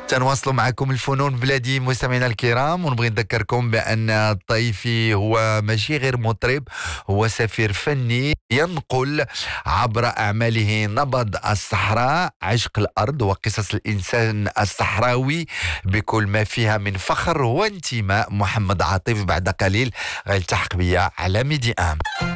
تنواصلوا معكم الفنون بلادي مستمعينا الكرام، ونبغي نذكركم بأن الطيفي هو ماشي غير مطرب، هو سفير فني ينقل عبر أعماله نبض الصحراء، عشق الأرض وقصص الإنسان الصحراوي بكل ما فيها من فخر وانتماء. محمد عاطف بعد قليل غيلتحق بيا على ميدي آم.